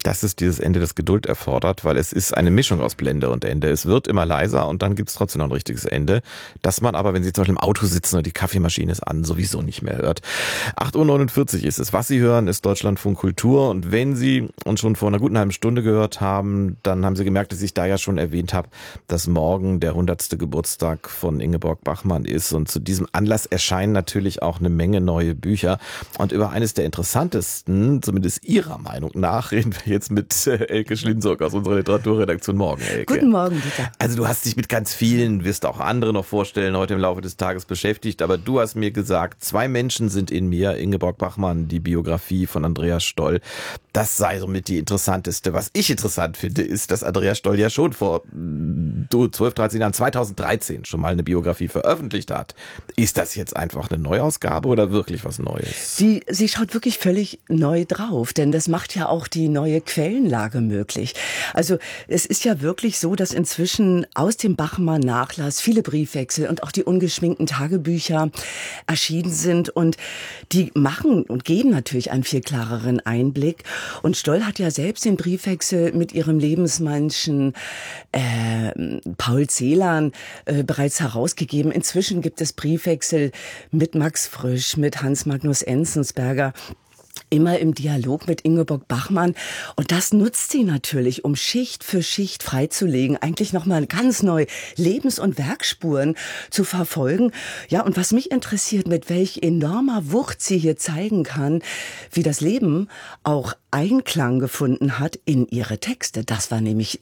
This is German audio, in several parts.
Das ist dieses Ende, das Geduld erfordert, weil es ist eine Mischung aus Blende und Ende. Es wird immer leiser und dann gibt's trotzdem noch ein richtiges Ende, das man aber, wenn Sie zum Beispiel im Auto sitzen und die Kaffeemaschine ist an, sowieso nicht mehr hört. 8:49 Uhr ist es. Was Sie hören, ist Deutschlandfunk Kultur, und wenn Sie uns schon vor einer guten halben Stunde gehört haben, dann haben Sie gemerkt, dass ich da ja schon erwähnt habe, dass morgen der 100. Geburtstag von Ingeborg Bachmann ist, und zu diesem Anlass erscheinen natürlich auch eine Menge neue Bücher, und über eines der interessantesten, zumindest Ihrer Meinung nach, reden wir jetzt mit Elke Schlinzok aus unserer Literaturredaktion. Morgen, Elke. Guten Morgen, Dieter. Also du hast dich mit ganz vielen, wirst auch andere noch vorstellen, heute im Laufe des Tages beschäftigt, aber du hast mir gesagt, 2 Menschen sind in mir, Ingeborg Bachmann, die Biografie von Andreas Stoll. Das sei somit die interessanteste. Was ich interessant finde, ist, dass Andreas Stoll ja schon vor 12, 13 Jahren, 2013, schon mal eine Biografie veröffentlicht hat. Ist das jetzt einfach eine Neuausgabe oder wirklich was Neues? Sie schaut wirklich völlig neu drauf, denn das macht ja auch die neue Quellenlage möglich. Also es ist ja wirklich so, dass inzwischen aus dem Bachmann-Nachlass viele Briefwechsel und auch die ungeschminkten Tagebücher erschienen sind, und die machen und geben natürlich einen viel klareren Einblick. Und Stoll hat ja selbst den Briefwechsel mit ihrem Lebensmenschen Paul Celan bereits herausgegeben. Inzwischen gibt es Briefwechsel mit Max Frisch, mit Hans Magnus Enzensberger, immer im Dialog mit Ingeborg Bachmann. Und das nutzt sie natürlich, um Schicht für Schicht freizulegen, eigentlich nochmal ganz neu Lebens- und Werkspuren zu verfolgen. Ja, und was mich interessiert, mit welch enormer Wucht sie hier zeigen kann, wie das Leben auch Einklang gefunden hat in ihre Texte. Das war nämlich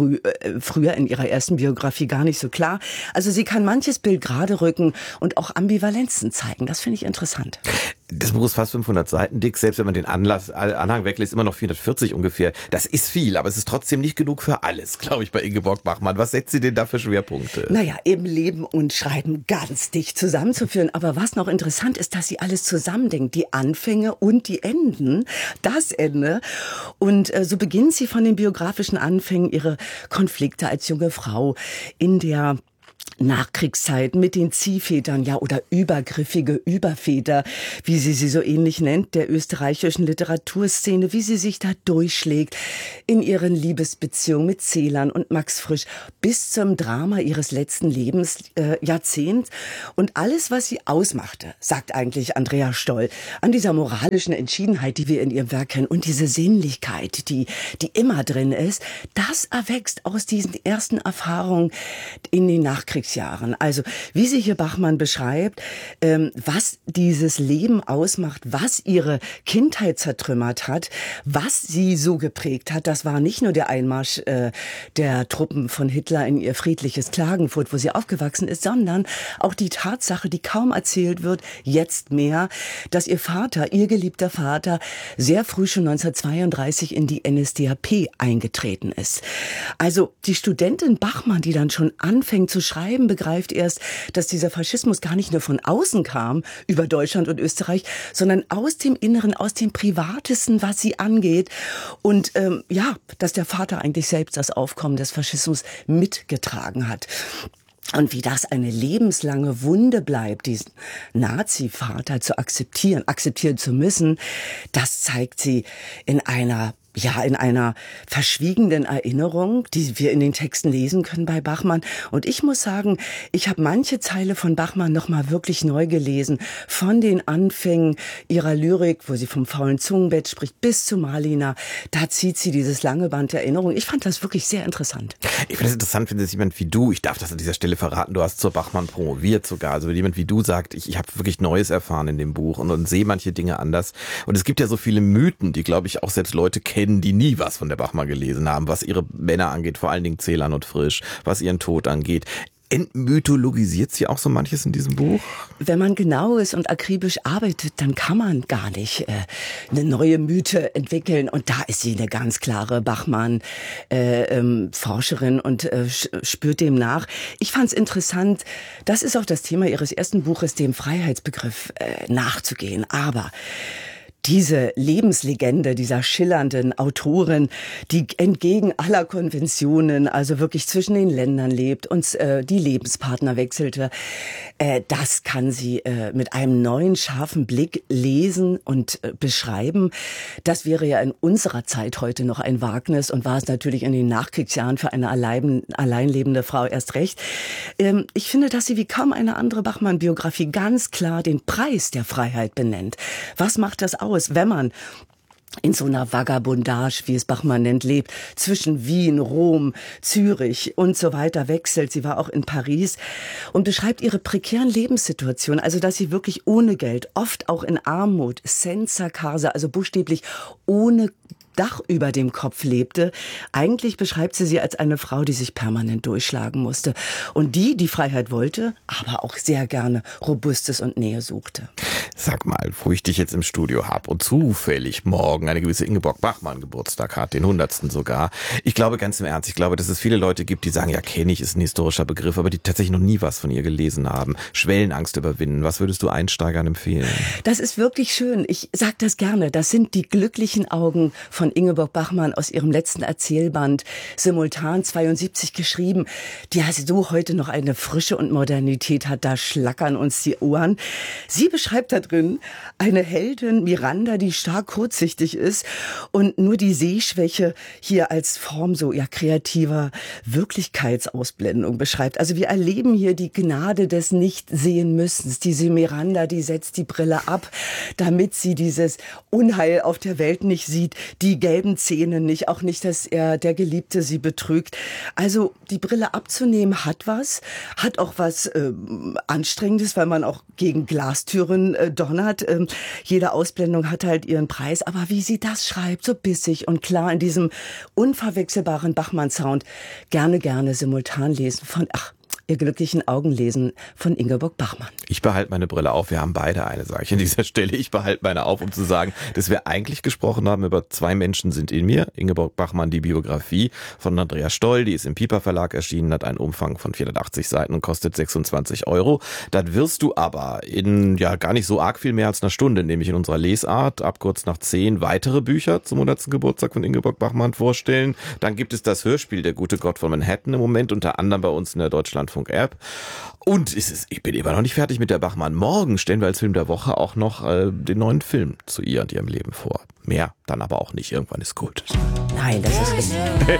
früher in ihrer ersten Biografie gar nicht so klar. Also sie kann manches Bild gerade rücken und auch Ambivalenzen zeigen. Das finde ich interessant. Das Buch ist fast 500 Seiten dick, selbst wenn man den Anhang weglässt, immer noch 440 ungefähr. Das ist viel, aber es ist trotzdem nicht genug für alles, glaube ich, bei Ingeborg Bachmann. Was setzt sie denn da für Schwerpunkte? Naja, eben Leben und Schreiben ganz dicht zusammenzuführen. Aber was noch interessant ist, dass sie alles zusammendenkt. Die Anfänge und die Enden, das Ende. Und so beginnt sie von den biografischen Anfängen, ihre Konflikte als junge Frau in der Nachkriegszeit mit den Ziehvätern, ja, oder übergriffige Überväter, wie sie so ähnlich nennt, der österreichischen Literaturszene, wie sie sich da durchschlägt in ihren Liebesbeziehungen mit Celan und Max Frisch bis zum Drama ihres letzten Lebensjahrzehnts. Und alles, was sie ausmachte, sagt eigentlich Andreas Stoll, an dieser moralischen Entschiedenheit, die wir in ihrem Werk kennen, und diese Sinnlichkeit, die immer drin ist, das erwächst aus diesen ersten Erfahrungen in den Nachkriegsjahren. Also wie sie hier Bachmann beschreibt, was dieses Leben ausmacht, was ihre Kindheit zertrümmert hat, was sie so geprägt hat, das war nicht nur der Einmarsch der Truppen von Hitler in ihr friedliches Klagenfurt, wo sie aufgewachsen ist, sondern auch die Tatsache, die kaum erzählt wird, jetzt mehr, dass ihr Vater, ihr geliebter Vater, sehr früh schon 1932 in die NSDAP eingetreten ist. Also die Studentin Bachmann, die dann schon anfängt zu schreiben, begreift erst, dass dieser Faschismus gar nicht nur von außen kam, über Deutschland und Österreich, sondern aus dem Inneren, aus dem Privatesten, was sie angeht. Und dass der Vater eigentlich selbst das Aufkommen des Faschismus mitgetragen hat. Und wie das eine lebenslange Wunde bleibt, diesen Nazi-Vater zu akzeptieren zu müssen, das zeigt sie in einer verschwiegenen Erinnerung, die wir in den Texten lesen können bei Bachmann. Und ich muss sagen, ich habe manche Zeile von Bachmann noch mal wirklich neu gelesen. Von den Anfängen ihrer Lyrik, wo sie vom faulen Zungenbett spricht, bis zu Malina. Da zieht sie dieses lange Band der Erinnerung. Ich fand das wirklich sehr interessant. Ich finde es interessant, wenn das jemand wie du, ich darf das an dieser Stelle verraten, du hast zur Bachmann promoviert sogar. Also wenn jemand wie du sagt, ich habe wirklich Neues erfahren in dem Buch und sehe manche Dinge anders. Und es gibt ja so viele Mythen, die, glaube ich, auch selbst Leute kennen, die nie was von der Bachmann gelesen haben, was ihre Männer angeht, vor allen Dingen Celan und Frisch, was ihren Tod angeht. Entmythologisiert sie auch so manches in diesem Buch? Wenn man genau ist und akribisch arbeitet, dann kann man gar nicht eine neue Mythe entwickeln. Und da ist sie eine ganz klare Bachmann-Forscherin und spürt dem nach. Ich fand es interessant, das ist auch das Thema ihres ersten Buches, dem Freiheitsbegriff nachzugehen. Aber Diese Lebenslegende dieser schillernden Autorin, die entgegen aller Konventionen, also wirklich zwischen den Ländern lebt und die Lebenspartner wechselte, das kann sie mit einem neuen, scharfen Blick lesen und beschreiben. Das wäre ja in unserer Zeit heute noch ein Wagnis und war es natürlich in den Nachkriegsjahren für eine alleinlebende Frau erst recht. Ich finde, dass sie wie kaum eine andere Bachmann-Biografie ganz klar den Preis der Freiheit benennt. Was macht das aus, wenn man in so einer Vagabundage, wie es Bachmann nennt, lebt, zwischen Wien, Rom, Zürich und so weiter wechselt. Sie war auch in Paris und beschreibt ihre prekären Lebenssituationen, also dass sie wirklich ohne Geld, oft auch in Armut, senza casa, also buchstäblich ohne Dach über dem Kopf lebte. Eigentlich beschreibt sie als eine Frau, die sich permanent durchschlagen musste und die Freiheit wollte, aber auch sehr gerne Robustes und Nähe suchte. Sag mal, wo ich dich jetzt im Studio habe und zufällig morgen eine gewisse Ingeborg Bachmann Geburtstag hat, den 100. sogar. Ich glaube ganz im Ernst, dass es viele Leute gibt, die sagen, ja, kenne ich, ist ein historischer Begriff, aber die tatsächlich noch nie was von ihr gelesen haben. Schwellenangst überwinden. Was würdest du Einsteigern empfehlen? Das ist wirklich schön. Ich sage das gerne. Das sind die glücklichen Augen von Ingeborg Bachmann aus ihrem letzten Erzählband, simultan 72 geschrieben, die so heute noch eine Frische und Modernität hat, da schlackern uns die Ohren. Sie beschreibt da drin eine Heldin, Miranda, die stark kurzsichtig ist und nur die Sehschwäche hier als Form so kreativer Wirklichkeitsausblendung beschreibt. Also wir erleben hier die Gnade des Nicht-Sehen-Müssens. Diese Miranda, die setzt die Brille ab, damit sie dieses Unheil auf der Welt nicht sieht, die gelben Zähne nicht, auch nicht, dass der Geliebte sie betrügt. Also die Brille abzunehmen hat auch was Anstrengendes, weil man auch gegen Glastüren donnert. Jede Ausblendung hat halt ihren Preis, aber wie sie das schreibt, so bissig und klar in diesem unverwechselbaren Bachmann-Sound, gerne simultan lesen von, ihr glücklichen Augen lesen von Ingeborg Bachmann. Ich behalte meine Brille auf. Wir haben beide eine, sage ich an dieser Stelle. Ich behalte meine auf, um zu sagen, dass wir eigentlich gesprochen haben über Zwei Menschen sind in mir. Ingeborg Bachmann, die Biografie von Andreas Stoll, die ist im Piper Verlag erschienen, hat einen Umfang von 480 Seiten und kostet 26 €. Das wirst du aber in gar nicht so arg viel mehr als einer Stunde, nämlich in unserer Lesart, ab kurz nach 10 weitere Bücher zum 100. Geburtstag von Ingeborg Bachmann vorstellen. Dann gibt es das Hörspiel Der gute Gott von Manhattan im Moment, unter anderem bei uns in der Deutschlandfunk-App. Und ich bin immer noch nicht fertig mit der Bachmann. Morgen stellen wir als Film der Woche auch noch den neuen Film zu ihr und ihrem Leben vor. Mehr dann aber auch nicht. Irgendwann ist gut. Nein, das ist richtig.